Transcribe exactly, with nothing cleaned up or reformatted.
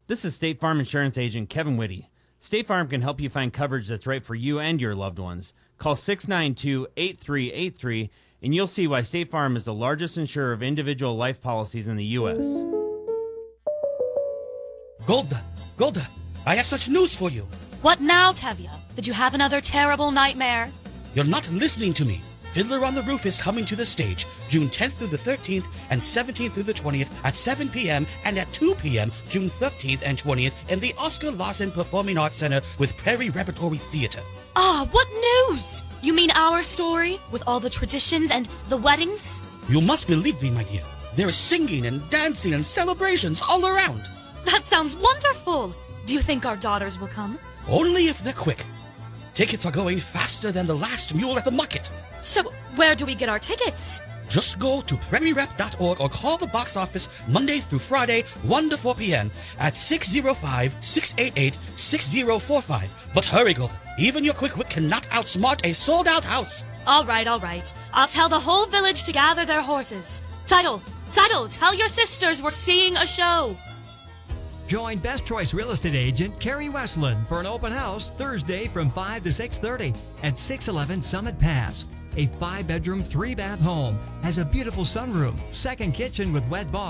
This is State Farm Insurance Agent Kevin Whitty. State Farm can help you find coverage that's right for you and your loved ones. Call six nine two, eight three eight three and you'll see why State Farm is the largest insurer of individual life policies in the U S. Golda, Golda, I have such news for you. What now, Tevye? Did you have another terrible nightmare? You're not listening to me. Fiddler on the Roof is coming to the stage June tenth through the thirteenth and seventeenth through the twentieth at seven p.m. and at two p.m. June thirteenth and twentieth in the Oscar Lawson Performing Arts Center with Prairie Repertory Theater. Ah, what news? You mean our story with all the traditions and the weddings? You must believe me, my dear. There is singing and dancing and celebrations all around. That sounds wonderful. Do you think our daughters will come? Only if they're quick. Tickets are going faster than the last mule at the market. So, where do we get our tickets? Just go to prairie rep dot org or call the box office Monday through Friday, one to four p.m. at six oh five, six eight eight, six oh four five. But hurry, go. Even your quick wit cannot outsmart a sold-out house. All right, all right. I'll tell the whole village to gather their horses. Tidal, Tidal, tell your sisters we're seeing a show. Join Best Choice Real Estate Agent Carrie Westland for an open house Thursday from five to six thirty at six eleven Summit Pass. A five-bedroom, three-bath home has a beautiful sunroom, second kitchen with wet bar,